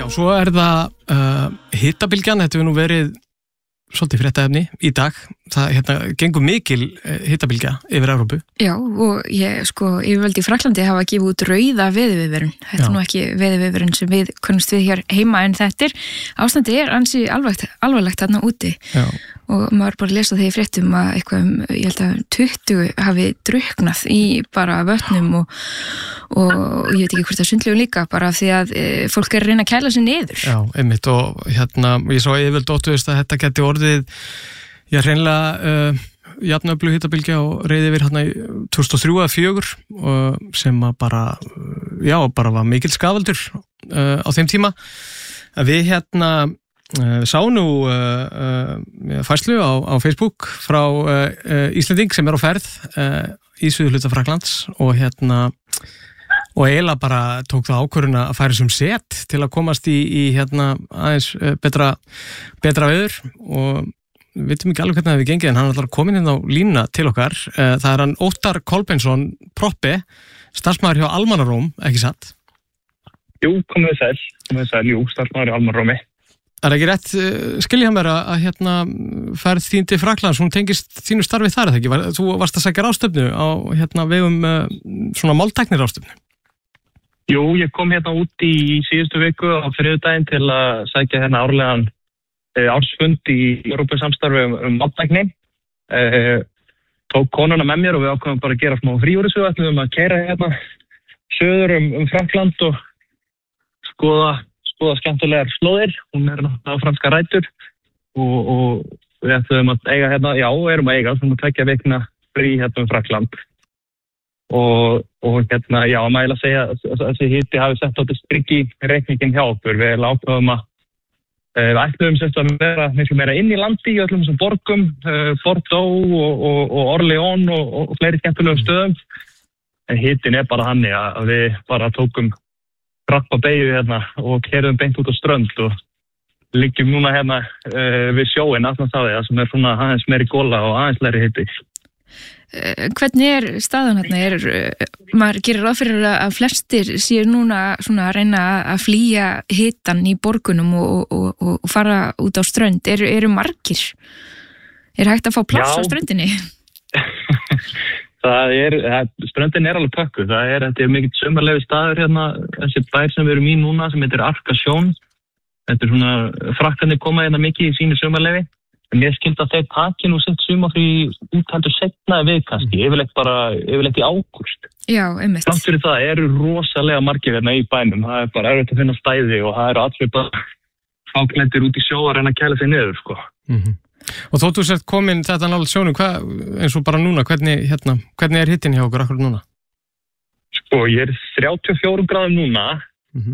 svo það hitabylgjan, þetta hefur nú verið svolítið fréttaefni í dag. Það gengur mikil hitabylgja yfir Evrópu. Já, og yfirvöld í Frakklandi hafa gefið út rauða veðurviðvörun. Þetta nú ekki veðurviðvörun sem við kunnumst við hér heima, en ástandið ansi alvarlegt þarna úti. Já. Og maður bara lesa það í fréttum að eitthvað ég held að 20 hafi drukknað í bara vötnum og ég veit ekki hvort það sundlegum líka, bara því að fólk að reyna að kæla sig niður. Já, einmitt, og ég svo yfirvöld óttuðist að þetta geti orðið hreinlega jafnöflug hitabylgja og reiði yfir í 2003-2004 sem að bara var mikil skaðvaldur á þeim tíma. Við sá nú færslu á Facebook frá Íslending sem á ferð í suðurhluta Frakklands og eiginlega bara tók það ákvörðun að færa sem set til að komast í aðeins betra veður, og við veitum ekki alveg hvernig það við gengið, en hann er komin inn á línuna til okkar. Það er hann Óttar Kolbeinsson, proppi, starfsmaður hjá Almannaróm, ekki satt? Jú, komið sæl, starfsmaður hjá Almannarómi. Er ekki rétt, skilja mér að ferð þín til Frakklands, hún tengist þínu starfi þar, eða ekki? Þú varst að sækja ráðstöfnu á vegum svona máltæknir ráðstöfnu. Jú, ég kom út í síðustu viku á þriðjudaginn til að sækja árlegan ársfund í Evrópusamstarfi máltækni. Tók konuna með mér og við ákváðum bara að gera smá fríúrisugu, ætlum að keyra söður Frakkland og skoða skemmtilegar slóðir. Hún er náttúrulega franska rætur og við ætlum að eiga erum að eiga svona 2 vikna frí Frakkland. Og að mæla að segja að þessi hiti hafi sett átti strikk í reikningin hjá okkur. Við ákváðum að við ætlum að vera miklu meira inn í landi í öllum þessum borgum, Bordeaux og Orléans og fleiri skemmtilegum stöðum. En hitin bara þannig að við bara tókum rappa beygju og keyrðum beint út á strönd og liggjum núna við sjóin Atlantshafi, sem er svona aðeins meiri góla og aðeins læri hiti. Hvernig staðan maður gerir ráð fyrir að flestir séu núna svona að reyna að flýja hitan í borgunum og fara út á strönd. Eru margir? Hægt að fá pláss á ströndinni? Ströndin alveg pökkuð. Þetta er mikill sumarleyfi staður þessi bær sem við erum í núna, sem heitir Arcachon. Þetta er svona, Frakkarnir koma mikið í sínu sumarleyfi. En ég skildi að þeir taki nú sitt sumarfrí úthaldur seinna við kannski, yfirleitt í ágúst. Já, einmitt. Samt fyrir það eru rosalega margir í bænum. Það er bara erfitt að finna stæði og það eru allir bara fáklæddir út í sjó að reyna að kæla sig niður, sko. Mm-hmm. Og þóttu sért komin þetta nálægt sjónum, eins og bara núna, hvernig er hittin hjá okkur akkur núna? Sko, ég 34 gráðum núna. Mm-hmm.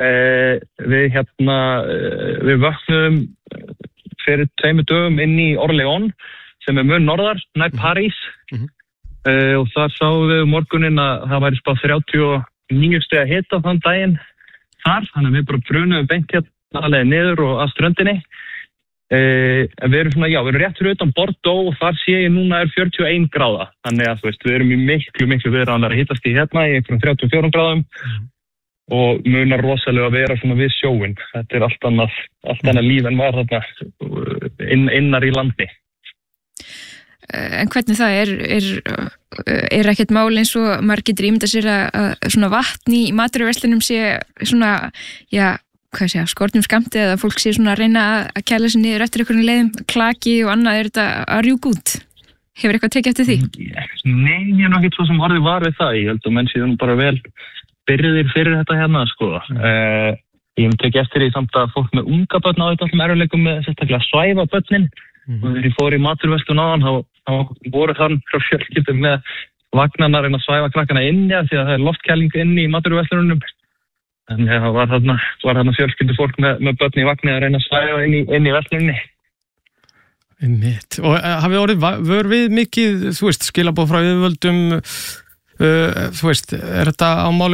Við vöknum fyrir 2 dögum inn í Orléans, sem er mun norðar, nær París. Mm-hmm. Og þar sáum við morguninn að það væri spáð 39 stiga hita þann daginn þar, þannig að við bara brunum beint alveg niður og að ströndinni. Við erum rétt fyrir utan Bordeaux og þar sé ég núna 41 gráða, þannig að við erum í miklu viðráðanlega hitast í í einhverjum 34 gráðum. Og munar rosalega að vera svona við sjóin. Þetta er allt annað líf en var þarna innar í landi. En hvernig það er ekkert mál eins og maður getur ímyndað sér að svona vatn í matvöruverslunum sé svona, skornum skammti, eða fólk sé svona að reyna að kæla sig niður eftir einhverjum leiðum, klaki og annað, þetta að rjúka út? Hefur eitthvað tekið eftir því? Nei, ég er ekkert svo sem orðið var við það. Ég held að menn séu bara vel byrjuðir fyrir þetta sko. Ég tek eftir því samt að fólk með unga börn á þetta allum erfiðleikum með sérstaklega að svæfa börnin. Og þegar ég fór í matvöruverslun áðan, þá voru þann frá fjölskyldum með vagnarna að reyna að svæfa krakkana inni, því að það er loftkæling inni í matvöruverslunum. En það var þarna fjölskyldu fólk með börn í vagni að reyna að svæfa inn í verslunni. Einmitt. Og hafið orðið vör við mikið, skilaboð frá yfirvöldum, er þetta á máli